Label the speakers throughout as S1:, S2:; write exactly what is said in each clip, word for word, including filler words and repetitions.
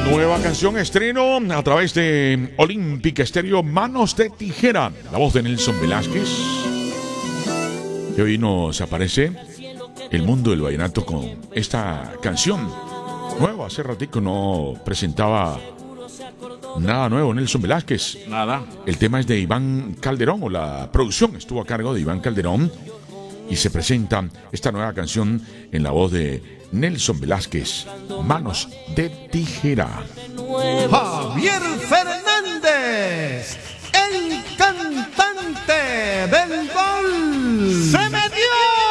S1: Nueva canción estreno a través de Olímpica Estéreo, Manos de Tijera. La voz de Nelson Velázquez. Y hoy nos aparece el mundo del vallenato con esta canción nueva. Hace ratico no presentaba nada nuevo Nelson Velázquez.
S2: Nada.
S1: El tema es de Iván Calderón, o la producción estuvo a cargo de Iván Calderón. Y se presenta esta nueva canción en la voz de Nelson Velázquez, Manos de Tijera.
S3: Javier Fernández, el cantante del gol, se metió.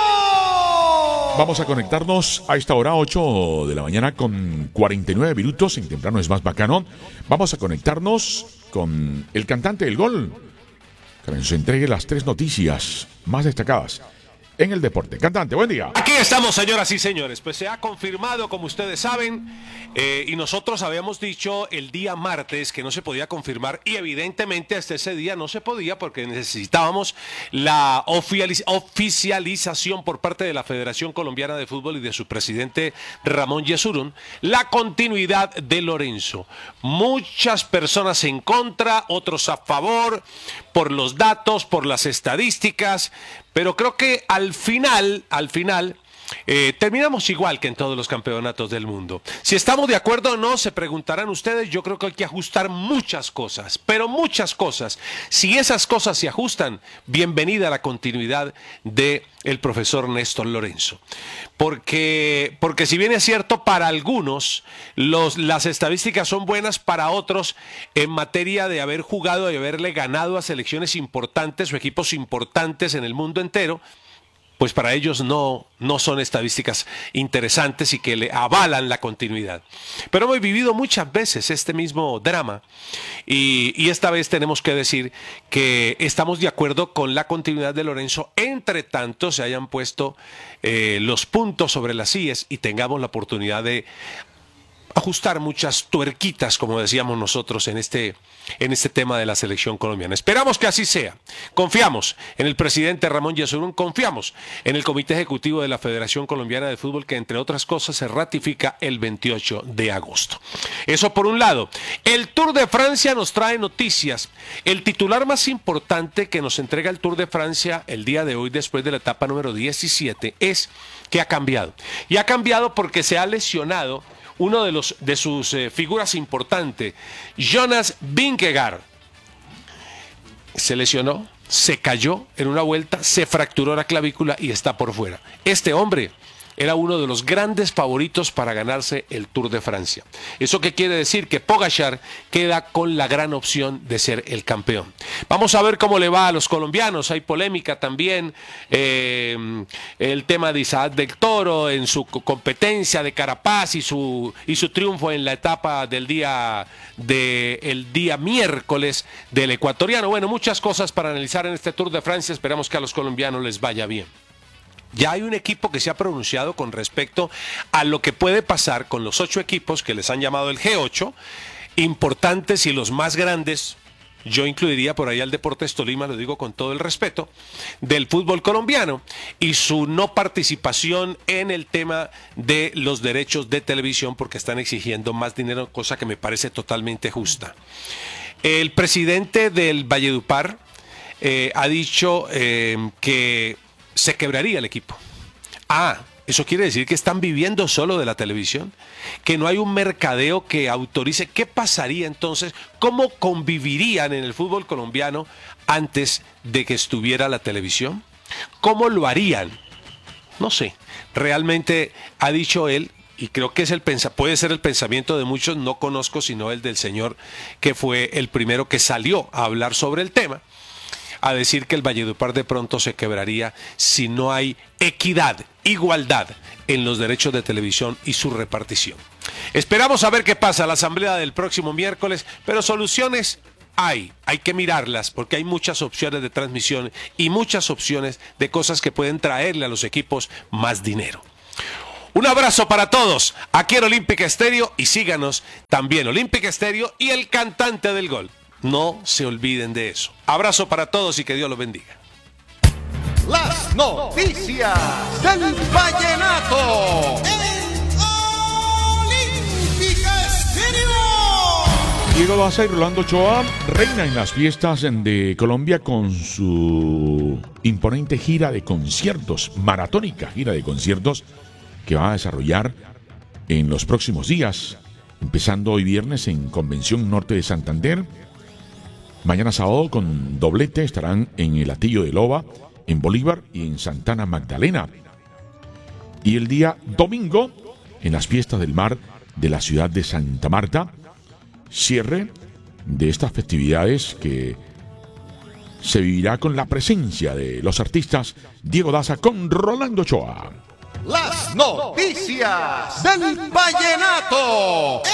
S1: Vamos a conectarnos a esta hora, ocho de la mañana con cuarenta y nueve minutos. En temprano es más bacano. Vamos a conectarnos con el cantante del gol, que nos entregue las tres noticias más destacadas en el deporte. Cantante, buen día.
S2: Aquí estamos, señoras y señores. Pues se ha confirmado, como ustedes saben, eh, y nosotros habíamos dicho el día martes que no se podía confirmar, y evidentemente hasta ese día no se podía porque necesitábamos la oficializ- oficialización por parte de la Federación Colombiana de Fútbol y de su presidente Ramón Yesurún, la continuidad de Lorenzo. Muchas personas en contra, otros a favor, por los datos, por las estadísticas, pero creo que al final, al final, eh, terminamos igual que en todos los campeonatos del mundo. Si estamos de acuerdo o no, se preguntarán ustedes. Yo creo que hay que ajustar muchas cosas, pero muchas cosas. Si esas cosas se ajustan, bienvenida a la continuidad de el profesor Néstor Lorenzo. Porque, porque si bien es cierto, para algunos los, las estadísticas son buenas, para otros, en materia de haber jugado y haberle ganado a selecciones importantes o equipos importantes en el mundo entero, pues para ellos no, no son estadísticas interesantes y que le avalan la continuidad. Pero hemos vivido muchas veces este mismo drama y, y esta vez tenemos que decir que estamos de acuerdo con la continuidad de Lorenzo, entre tanto se hayan puesto eh, los puntos sobre las íes y tengamos la oportunidad de ajustar muchas tuerquitas, como decíamos nosotros, en este, en este tema de la selección colombiana. Esperamos que así sea. Confiamos en el presidente Ramón Yesurún, confiamos en el Comité Ejecutivo de la Federación Colombiana de Fútbol, que entre otras cosas se ratifica el veintiocho de agosto. Eso por un lado. El Tour de Francia nos trae noticias. El titular más importante que nos entrega el Tour de Francia el día de hoy, después de la etapa número diecisiete, es que ha cambiado. Y ha cambiado porque se ha lesionado uno de, los, de sus eh, figuras importantes, Jonas Vingegaard. Se lesionó, se cayó en una vuelta, se fracturó la clavícula y está por fuera. Este hombre era uno de los grandes favoritos para ganarse el Tour de Francia. ¿Eso qué quiere decir? Que Pogačar queda con la gran opción de ser el campeón. Vamos a ver cómo le va a los colombianos. Hay polémica también. Eh, el tema de Isaac del Toro en su competencia de Carapaz y su, y su triunfo en la etapa del día, de, el día miércoles del ecuatoriano. Bueno, muchas cosas para analizar en este Tour de Francia. Esperamos que a los colombianos les vaya bien. Ya hay un equipo que se ha pronunciado con respecto a lo que puede pasar con los ocho equipos que les han llamado el G ocho, importantes y los más grandes. Yo incluiría por ahí al Deportes Tolima, lo digo con todo el respeto, del fútbol colombiano y su no participación en el tema de los derechos de televisión porque están exigiendo más dinero, cosa que me parece totalmente justa. El presidente del Valledupar eh, ha dicho eh, que se quebraría el equipo. Ah, eso quiere decir que están viviendo solo de la televisión, que no hay un mercadeo que autorice. ¿Qué pasaría entonces? ¿Cómo convivirían en el fútbol colombiano antes de que estuviera la televisión? ¿Cómo lo harían? No sé. Realmente ha dicho él, y creo que es el pensa, puede ser el pensamiento de muchos, no conozco sino el del señor que fue el primero que salió a hablar sobre el tema, a decir que el Valledupar de pronto se quebraría si no hay equidad, igualdad en los derechos de televisión y su repartición. Esperamos a ver qué pasa en la asamblea del próximo miércoles, pero soluciones hay, hay que mirarlas porque hay muchas opciones de transmisión y muchas opciones de cosas que pueden traerle a los equipos más dinero. Un abrazo para todos aquí en Olímpica Estéreo y síganos también Olímpica Estéreo y el cantante del gol. No se olviden de eso. Abrazo para todos y que Dios los bendiga.
S3: Las noticias del vallenato en Olímpica Estéreo.
S1: Diego Daza y Rolando Ochoa reinan en las fiestas de Colombia con su imponente gira de conciertos, maratónica gira de conciertos que va a desarrollar en los próximos días, empezando hoy viernes en Convención Norte de Santander. Mañana sábado con doblete estarán en el Hatillo de Loba, en Bolívar y en Santana Magdalena. Y el día domingo en las fiestas del mar de la ciudad de Santa Marta, cierre de estas festividades que se vivirá con la presencia de los artistas Diego Daza con Rolando Ochoa.
S3: Las noticias del vallenato.